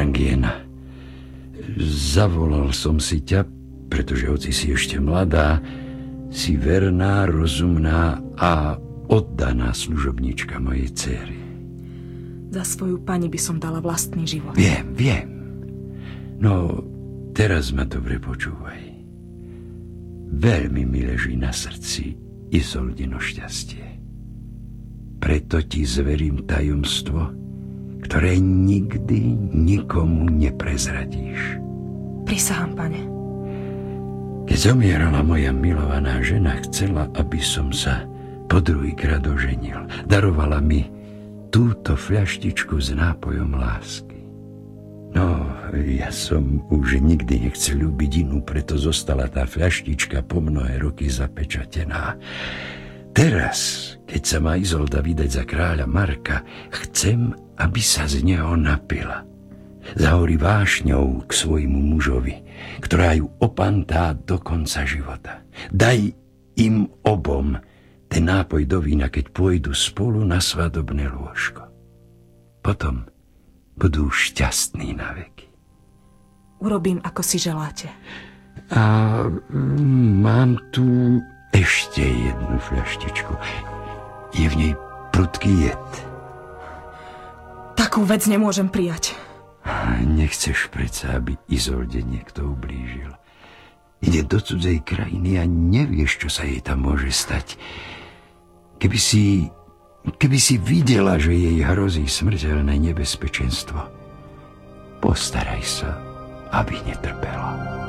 Angiena. Zavolal som si ťa, pretože hoci si ešte mladá, si verná, rozumná a oddaná služobnička mojej dcéry. Za svoju pani by som dala vlastný život. Viem. No, teraz ma dobre počúvaj. Veľmi mi leží na srdci Izoldino šťastie. Preto ti zverím tajomstvo, ktoré nikdy nikomu neprezradíš. Prisahám, pane. Keď zomierala moja milovaná žena, chcela, aby som sa po druhýkrát oženil. Darovala mi túto fľaštičku s nápojom lásky. No, ja som už nikdy nechcel ľúbiť inú, preto zostala tá fľaštička po mnohé roky zapečatená. Teraz, keď sa má Izolda vydať za kráľa Marka, chcem, aby sa z neho napila. Zahorí vášňou k svojmu mužovi, ktorá ju opantá do konca života. Daj im obom ten nápoj do vína, keď pôjdu spolu na svadobné lôžko. Potom budú šťastní na veky. Urobím, ako si želáte. A mám tu ešte jednu fľaštičku. Je v nej prudký jed. Takú vec nemôžem prijať. Nechceš predsa, aby Izolde niekto ublížil. Ide do cudzej krajiny a nevieš, čo sa jej tam môže stať. Keby si videla, že jej hrozí smrteľné nebezpečenstvo, postaraj sa, aby netrpela.